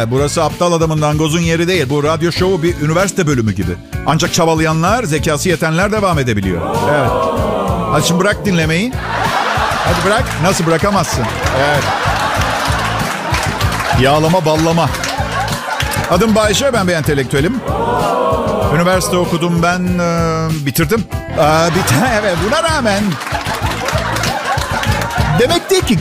Burası aptal adamın dangozun yeri değil. Bu radyo şovu bir üniversite bölümü gibi. Ancak çabalayanlar, zekası yetenler devam edebiliyor. Evet. Hadi şimdi bırak dinlemeyi. Hadi bırak. Nasıl bırakamazsın? Evet. Yağlama, ballama. Adım Bayşe, ben bir entelektüelim. Üniversite okudum ben, bitirdim. Evet, buna rağmen... Demek değil ki